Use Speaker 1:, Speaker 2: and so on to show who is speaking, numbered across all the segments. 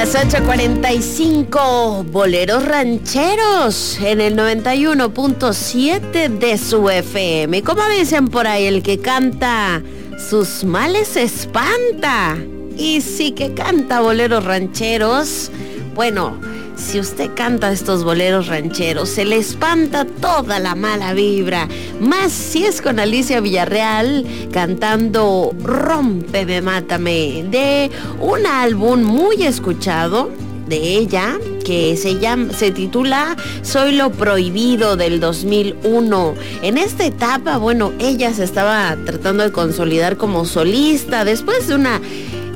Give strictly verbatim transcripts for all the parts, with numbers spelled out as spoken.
Speaker 1: Las ocho cuarenta y cinco, boleros rancheros en el noventa y uno punto siete de su F M. Como dicen por ahí, el que canta sus males espanta. Y sí que canta boleros rancheros, bueno, si usted canta estos boleros rancheros, se le espanta toda la mala vibra. Más si es con Alicia Villarreal cantando Rómpeme, Mátame, de un álbum muy escuchado de ella que se llama, se titula Soy lo Prohibido, del dos mil uno. En esta etapa, bueno, ella se estaba tratando de consolidar como solista después de una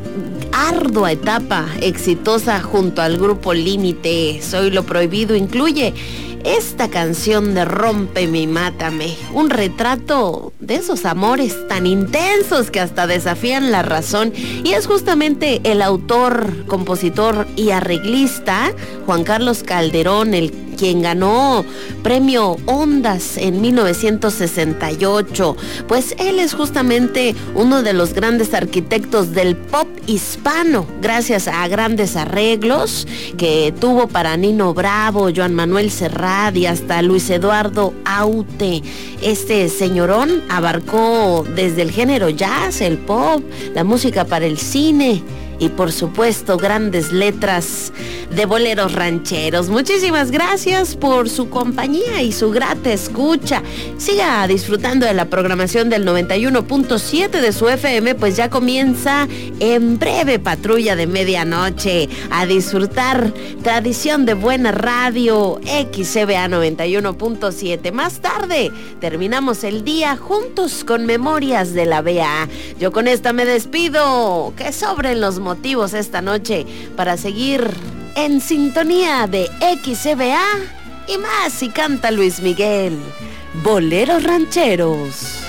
Speaker 1: ardua etapa exitosa junto al grupo Límite. Soy lo Prohibido incluye esta canción de Rómpeme y Mátame, un retrato de esos amores tan intensos que hasta desafían la razón, y es justamente el autor, compositor y arreglista Juan Carlos Calderón el quien ganó premio Ondas en mil novecientos sesenta y ocho, pues él es justamente uno de los grandes arquitectos del pop hispano, gracias a grandes arreglos que tuvo para Nino Bravo, Joan Manuel Serrat y hasta Luis Eduardo Aute. Este señorón abarcó desde el género jazz, el pop, la música para el cine y por supuesto grandes letras de boleros rancheros. Muchísimas gracias por su compañía y su grata escucha. Siga disfrutando de la programación del noventa y uno punto siete de su F M, pues ya comienza en breve Patrulla de Medianoche. A disfrutar tradición de buena radio, X C B A noventa y uno punto siete. Más tarde terminamos el día juntos con Memorias de la B A. Yo con esta me despido. Que sobren los motivos esta noche para seguir en sintonía de X C B A y más si canta Luis Miguel, Boleros Rancheros.